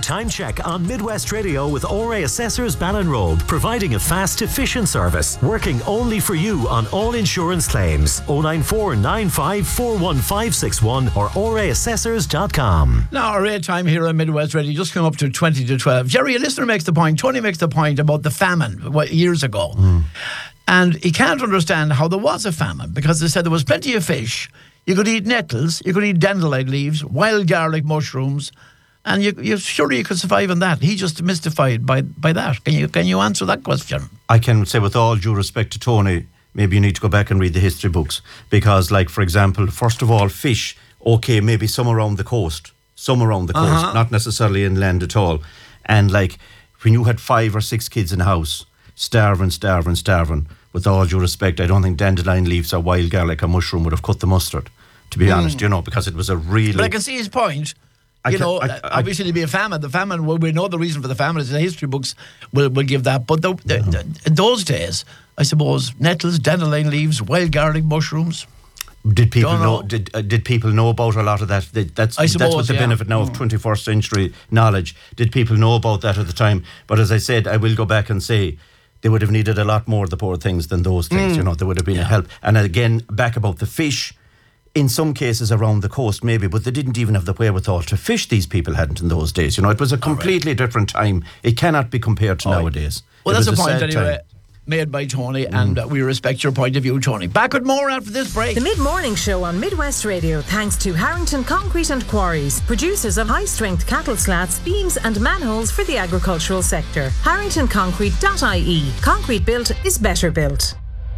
Time check on Midwest Radio with ORA Assessors Ballinrobe, providing a fast, efficient service, working only for you on all insurance claims. 094 95 41561 or oraassessors.com. Now, our rate time here on Midwest Radio just come up to 20 to 12. Jerry, a listener makes the point, Tony makes the point about the famine years ago. And he can't understand how there was a famine, because they said there was plenty of fish. You could eat nettles, you could eat dandelion leaves, wild garlic mushrooms, and surely you could survive on that. He's just mystified by that. Can you answer that question? I can say, with all due respect to Tony, maybe you need to go back and read the history books, because, like, for example, first of all, fish, okay, maybe some around the coast, not necessarily inland at all. And, like, when you had 5 or 6 kids in the house, starving, with all due respect, I don't think dandelion leaves or wild garlic or mushroom would have cut the mustard, to be honest, because it was a really... But I can see his point. Obviously there'd be a famine. The famine, well, we know the reason for the famine is the history books will give that. But in those days, I suppose, nettles, dandelion leaves, wild garlic, mushrooms... Did people know? Did people know about a lot of that? That's what the benefit now of 21st century knowledge. Did people know about that at the time? But as I said, I will go back and say they would have needed a lot more of the poor things than those things. There would have been a help. And again, back about the fish, in some cases around the coast maybe, but they didn't even have the wherewithal to fish. These people hadn't in those days. It was a completely different time. It cannot be compared to nowadays. Well, that's a point anyway. Made by Tony, and we respect your point of view, Tony. Back with more after this break. The Mid-Morning Show on Midwest Radio, thanks to Harrington Concrete and Quarries, producers of high-strength cattle slats, beams and manholes for the agricultural sector. HarringtonConcrete.ie. Concrete built is better built.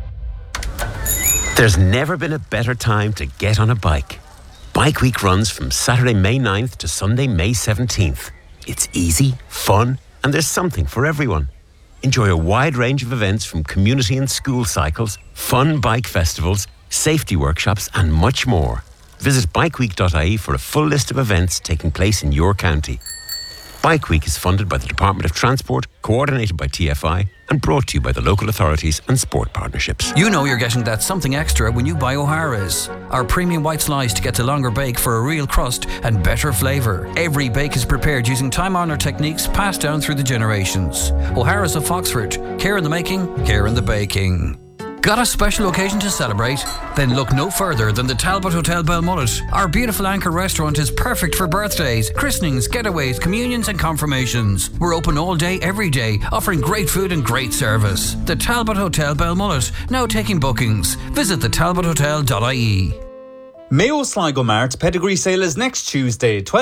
There's never been a better time to get on a bike. Bike Week runs from Saturday, May 9th to Sunday, May 17th. It's easy, fun, and there's something for everyone. Enjoy a wide range of events from community and school cycles, fun bike festivals, safety workshops and much more. Visit bikeweek.ie for a full list of events taking place in your county. Bike Week is funded by the Department of Transport, coordinated by TFI and brought to you by the local authorities and sport partnerships. You know you're getting that something extra when you buy O'Hara's. Our premium white slice gets a longer bake for a real crust and better flavour. Every bake is prepared using time-honoured techniques passed down through the generations. O'Hara's of Foxford. Care in the making, care in the baking. Got a special occasion to celebrate? Then look no further than the Talbot Hotel Belmullet. Our beautiful anchor restaurant is perfect for birthdays, christenings, getaways, communions and confirmations. We're open all day, every day, offering great food and great service. The Talbot Hotel Belmullet, now taking bookings. Visit thetalbothotel.ie. Mayo Sligo Mart Pedigree Sale is next Tuesday, 12